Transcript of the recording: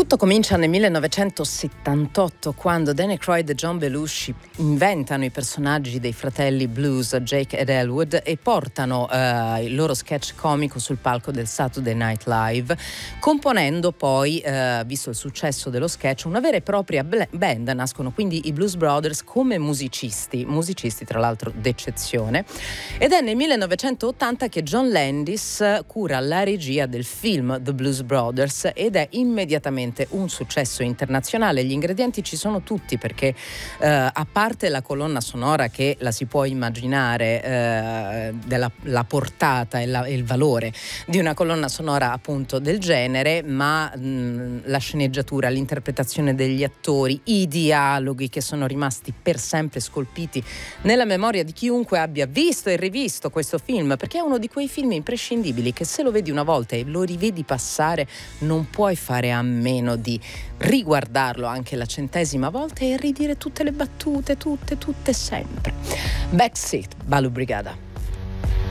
Tutto comincia nel 1978, quando Danny Croyd e John Belushi inventano i personaggi dei fratelli blues Jake ed Elwood e portano il loro sketch comico sul palco del Saturday Night Live, componendo poi, visto il successo dello sketch, una vera e propria band. Nascono quindi i Blues Brothers come musicisti tra l'altro d'eccezione, ed è nel 1980 che John Landis cura la regia del film The Blues Brothers ed è immediatamente un successo internazionale. Gli ingredienti ci sono tutti, perché a parte la colonna sonora che la si può immaginare, della la portata e il valore di una colonna sonora appunto del genere, ma la sceneggiatura, l'interpretazione degli attori, i dialoghi che sono rimasti per sempre scolpiti nella memoria di chiunque abbia visto e rivisto questo film, perché è uno di quei film imprescindibili che se lo vedi una volta e lo rivedi passare non puoi fare a meno di riguardarlo anche la 100ª volta e ridire tutte le battute, tutte sempre. Backseat, Balu Brigada.